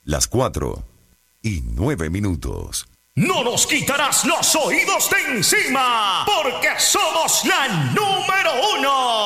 Las 4:09. No nos quitarás los oídos de encima, porque somos la número 1.